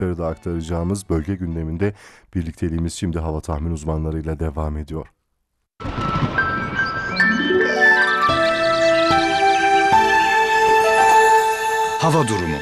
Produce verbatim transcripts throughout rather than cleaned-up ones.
da aktaracağımız bölge gündeminde birlikteliğimiz şimdi hava tahmin uzmanlarıyla devam ediyor. Hava durumu.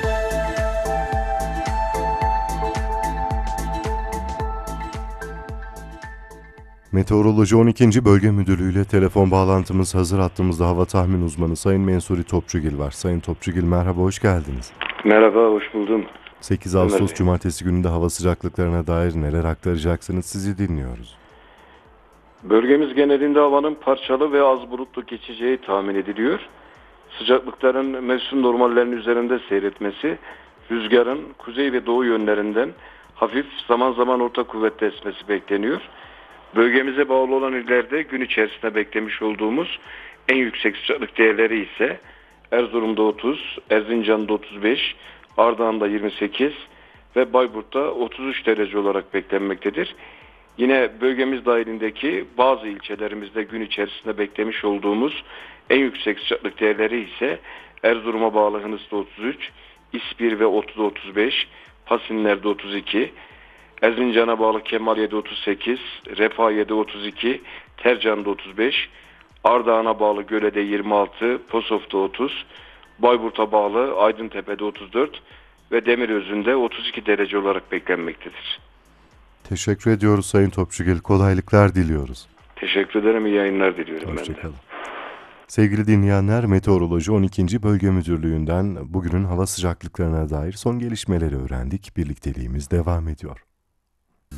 Meteoroloji on ikinci. Bölge Müdürlüğü ile telefon bağlantımız hazır. Hattımızda hava tahmin uzmanı Sayın Mensuri Topçugil var. Sayın Topçugil, merhaba, hoş geldiniz. Merhaba, hoş buldum. sekiz Ağustos Cumartesi gününde hava sıcaklıklarına dair neler aktaracaksınız, sizi dinliyoruz. Bölgemiz genelinde havanın parçalı ve az bulutlu geçeceği tahmin ediliyor. Sıcaklıkların mevsim normallerinin üzerinde seyretmesi, rüzgarın kuzey ve doğu yönlerinden hafif, zaman zaman orta kuvvetli esmesi bekleniyor. Bölgemize bağlı olan illerde gün içerisinde beklemiş olduğumuz en yüksek sıcaklık değerleri ise Erzurum'da otuz, Erzincan'da otuz beş, Ardahan'da yirmi sekiz ve Bayburt'ta otuz üç derece olarak beklenmektedir. Yine bölgemiz dahilindeki bazı ilçelerimizde gün içerisinde beklemiş olduğumuz en yüksek sıcaklık değerleri ise Erzurum'a bağlı Hınıs'ta otuz üç, İspir ve Otu'da otuz beş, Pasinler'de otuz iki, Erzincan'a bağlı Kemaliye'de otuz sekiz, Refahiye'de otuz iki, Tercan'da otuz beş, Ardahan'a bağlı Göle'de yirmi altı, Posof'ta otuz, Bayburt'a bağlı Aydıntepe'de otuz dört ve Demirözü'nde otuz iki derece olarak beklenmektedir. Teşekkür ediyoruz Sayın Topçugil. Kolaylıklar diliyoruz. Teşekkür ederim. İyi yayınlar diliyorum ben de. Hoşçakalın. Sevgili dinleyenler, Meteoroloji on ikinci. Bölge Müdürlüğü'nden bugünün hava sıcaklıklarına dair son gelişmeleri öğrendik. Birlikteliğimiz devam ediyor.